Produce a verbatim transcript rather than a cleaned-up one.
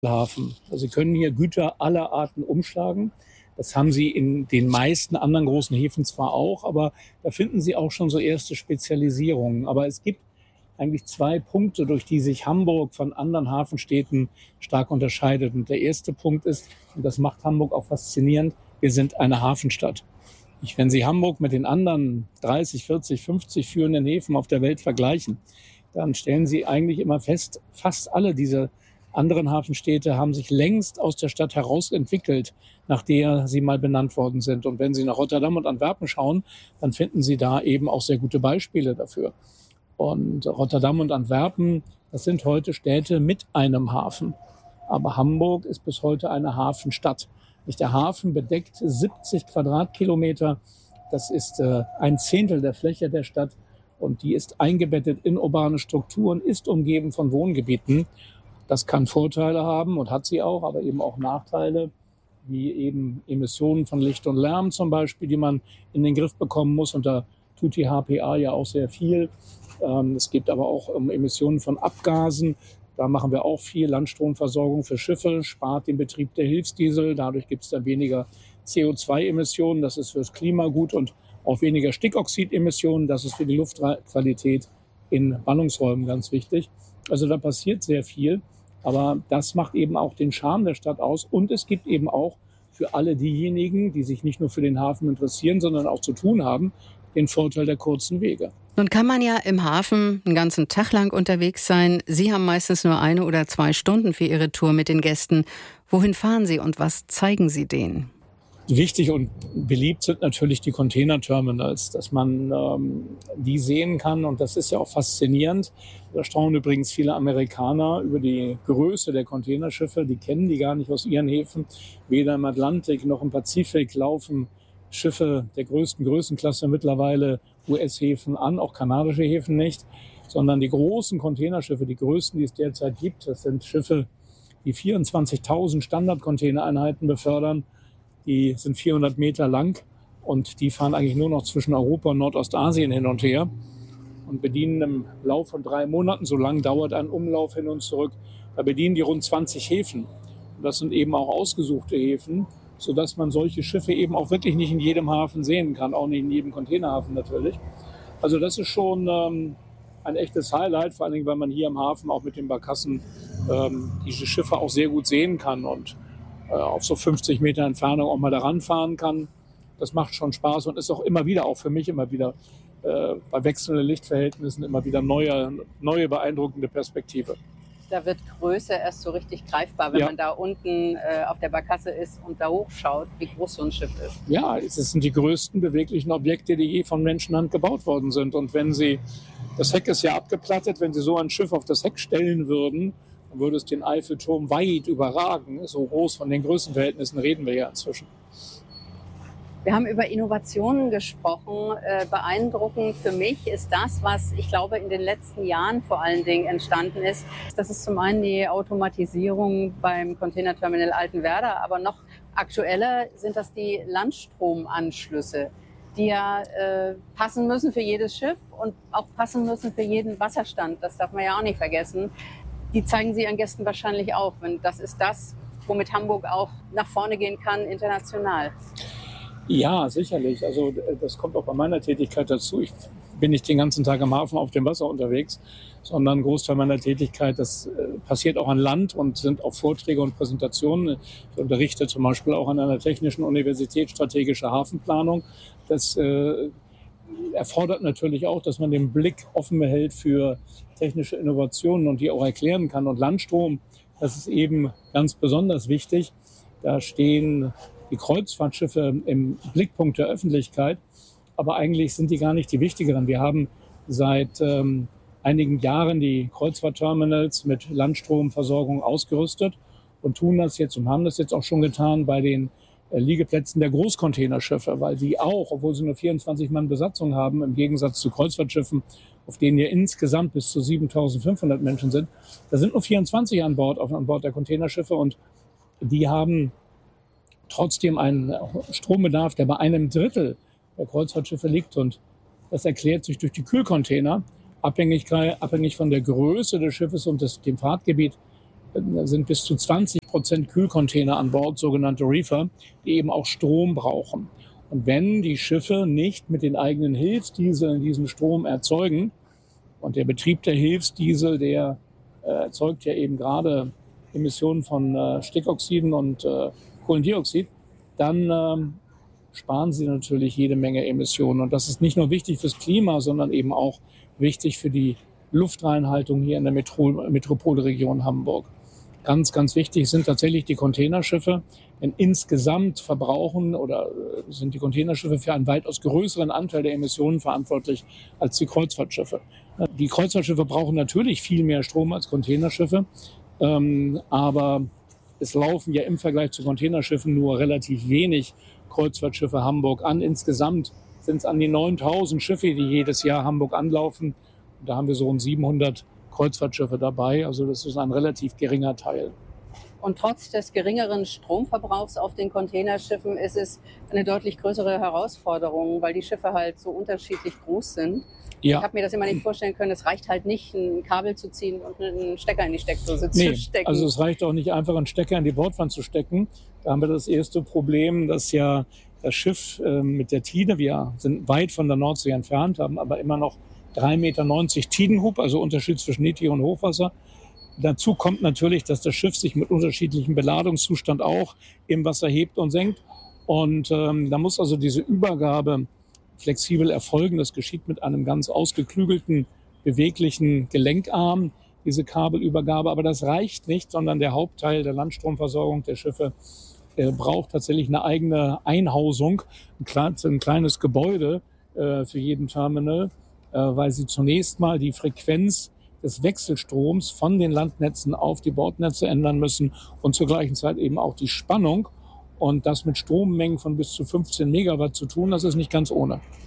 Hafen. Also Sie können hier Güter aller Arten umschlagen. Das haben Sie in den meisten anderen großen Häfen zwar auch, aber da finden Sie auch schon so erste Spezialisierungen. Aber es gibt eigentlich zwei Punkte, durch die sich Hamburg von anderen Hafenstädten stark unterscheidet. Und der erste Punkt ist, und das macht Hamburg auch faszinierend, wir sind eine Hafenstadt. Ich, wenn Sie Hamburg mit den anderen dreißig, vierzig, fünfzig führenden Häfen auf der Welt vergleichen, dann stellen Sie eigentlich immer fest, fast alle diese anderen Hafenstädte haben sich längst aus der Stadt heraus entwickelt, nach der sie mal benannt worden sind. Und wenn Sie nach Rotterdam und Antwerpen schauen, dann finden Sie da eben auch sehr gute Beispiele dafür. Und Rotterdam und Antwerpen, das sind heute Städte mit einem Hafen. Aber Hamburg ist bis heute eine Hafenstadt. Der Hafen bedeckt siebzig Quadratkilometer. Das ist äh, ein Zehntel der Fläche der Stadt. Und die ist eingebettet in urbane Strukturen, ist umgeben von Wohngebieten. Das kann Vorteile haben und hat sie auch, aber eben auch Nachteile, wie eben Emissionen von Licht und Lärm zum Beispiel, die man in den Griff bekommen muss. Und da tut die H P A ja auch sehr viel. Ähm, es gibt aber auch um, Emissionen von Abgasen. Da machen wir auch viel. Landstromversorgung für Schiffe spart den Betrieb der Hilfsdiesel. Dadurch gibt es dann weniger C O zwei Emissionen. Das ist fürs Klima gut und auch weniger Stickoxidemissionen. Das ist für die Luftqualität in Ballungsräumen ganz wichtig. Also da passiert sehr viel. Aber das macht eben auch den Charme der Stadt aus. Und es gibt eben auch für alle diejenigen, die sich nicht nur für den Hafen interessieren, sondern auch zu tun haben, den Vorteil der kurzen Wege. Nun kann man ja im Hafen einen ganzen Tag lang unterwegs sein. Sie haben meistens nur eine oder zwei Stunden für Ihre Tour mit den Gästen. Wohin fahren Sie und was zeigen Sie denen? Wichtig und beliebt sind natürlich die Containerterminals, dass man ähm, die sehen kann. Und das ist ja auch faszinierend. Da staunen übrigens viele Amerikaner über die Größe der Containerschiffe. Die kennen die gar nicht aus ihren Häfen. Weder im Atlantik noch im Pazifik laufen Schiffe der größten Größenklasse mittlerweile U S-Häfen an, auch kanadische Häfen nicht, sondern die großen Containerschiffe, die größten, die es derzeit gibt, das sind Schiffe, die vierundzwanzigtausend Standard-Containereinheiten befördern. Die sind vierhundert Meter lang und die fahren eigentlich nur noch zwischen Europa und Nordostasien hin und her und bedienen im Lauf von drei Monaten, so lang dauert ein Umlauf hin und zurück, da bedienen die rund zwanzig Häfen. Und das sind eben auch ausgesuchte Häfen, sodass man solche Schiffe eben auch wirklich nicht in jedem Hafen sehen kann, auch nicht in jedem Containerhafen natürlich. Also das ist schon ähm, ein echtes Highlight, vor allen Dingen, weil man hier im Hafen auch mit den Barkassen ähm, diese Schiffe auch sehr gut sehen kann und auf so fünfzig Meter Entfernung auch mal daran fahren kann. Das macht schon Spaß und ist auch immer wieder, auch für mich immer wieder äh, bei wechselnden Lichtverhältnissen immer wieder neue, neue beeindruckende Perspektive. Da wird Größe erst so richtig greifbar, wenn ja. man da unten äh, auf der Barkasse ist und da hochschaut, wie groß so ein Schiff ist. Ja, es sind die größten beweglichen Objekte, die je von Menschenhand gebaut worden sind. Und wenn Sie, das Heck ist ja abgeplattet, wenn Sie so ein Schiff auf das Heck stellen würden, dann würde es den Eiffelturm weit überragen. So groß von den Größenverhältnissen reden wir ja inzwischen. Wir haben über Innovationen gesprochen. Äh, beeindruckend für mich ist das, was ich glaube in den letzten Jahren vor allen Dingen entstanden ist. Das ist zum einen die Automatisierung beim Containerterminal Altenwerder, aber noch aktueller sind das die Landstromanschlüsse, die ja äh, passen müssen für jedes Schiff und auch passen müssen für jeden Wasserstand. Das darf man ja auch nicht vergessen. Die zeigen Sie Ihren Gästen wahrscheinlich auch. Und das ist das, womit Hamburg auch nach vorne gehen kann, international. Ja, sicherlich. Also das kommt auch bei meiner Tätigkeit dazu. Ich bin nicht den ganzen Tag am Hafen auf dem Wasser unterwegs, sondern ein Großteil meiner Tätigkeit, das äh, passiert auch an Land und sind auch Vorträge und Präsentationen. Ich unterrichte zum Beispiel auch an einer technischen Universität strategische Hafenplanung. Das äh, erfordert natürlich auch, dass man den Blick offen behält für technische Innovationen und die auch erklären kann. Und Landstrom, das ist eben ganz besonders wichtig. Da stehen die Kreuzfahrtschiffe im Blickpunkt der Öffentlichkeit, aber eigentlich sind die gar nicht die wichtigeren. Wir haben seit ähm, einigen Jahren die Kreuzfahrtterminals mit Landstromversorgung ausgerüstet und tun das jetzt und haben das jetzt auch schon getan bei den äh, Liegeplätzen der Großcontainerschiffe, weil die auch, obwohl sie nur vierundzwanzig Mann Besatzung haben, im Gegensatz zu Kreuzfahrtschiffen, auf denen ja insgesamt bis zu siebentausendfünfhundert Menschen sind, da sind nur vierundzwanzig an Bord, auf, an Bord der Containerschiffe und die haben trotzdem einen Strombedarf, der bei einem Drittel der Kreuzfahrtschiffe liegt. Und das erklärt sich durch die Kühlcontainer, abhängig, abhängig von der Größe des Schiffes und des, dem Fahrtgebiet, Da sind bis zu zwanzig Prozent Kühlcontainer an Bord, sogenannte Reefer, die eben auch Strom brauchen. Und wenn die Schiffe nicht mit den eigenen Hilfsdieseln diesen Strom erzeugen, und der Betrieb der Hilfsdiesel, der äh, erzeugt ja eben gerade Emissionen von äh, Stickoxiden und äh, Kohlendioxid, dann ähm, sparen sie natürlich jede Menge Emissionen. Und das ist nicht nur wichtig fürs Klima, sondern eben auch wichtig für die Luftreinhaltung hier in der Metro- Metropolregion Hamburg. Ganz, ganz wichtig sind tatsächlich die Containerschiffe, denn insgesamt verbrauchen oder sind die Containerschiffe für einen weitaus größeren Anteil der Emissionen verantwortlich als die Kreuzfahrtschiffe. Die Kreuzfahrtschiffe brauchen natürlich viel mehr Strom als Containerschiffe, ähm, aber es laufen ja im Vergleich zu Containerschiffen nur relativ wenig Kreuzfahrtschiffe Hamburg an. Insgesamt sind es an die neuntausend Schiffe, die jedes Jahr Hamburg anlaufen. Und da haben wir so rund siebenhundert Kreuzfahrtschiffe dabei, also das ist ein relativ geringer Teil. Und trotz des geringeren Stromverbrauchs auf den Containerschiffen ist es eine deutlich größere Herausforderung, weil die Schiffe halt so unterschiedlich groß sind. Ja. Ich habe mir das immer nicht vorstellen können, es reicht halt nicht, ein Kabel zu ziehen und einen Stecker in die Steckdose nee, zu stecken. Also es reicht auch nicht einfach, einen Stecker in die Bordwand zu stecken. Da haben wir das erste Problem, dass ja das Schiff äh, mit der Tide, wir sind weit von der Nordsee entfernt, haben aber immer noch drei Meter neunzig Tidenhub, also Unterschied zwischen Niedrig- und Hochwasser. Dazu kommt natürlich, dass das Schiff sich mit unterschiedlichem Beladungszustand auch im Wasser hebt und senkt. Und ähm, da muss also diese Übergabe flexibel erfolgen. Das geschieht mit einem ganz ausgeklügelten, beweglichen Gelenkarm, diese Kabelübergabe. Aber das reicht nicht, sondern der Hauptteil der Landstromversorgung der Schiffe äh, braucht tatsächlich eine eigene Einhausung, ein, kleines, ein kleines Gebäude äh, für jeden Terminal, äh, weil sie zunächst mal die Frequenz des Wechselstroms von den Landnetzen auf die Bordnetze ändern müssen und zur gleichen Zeit eben auch die Spannung. Und das mit Strommengen von bis zu fünfzehn Megawatt zu tun, das ist nicht ganz ohne.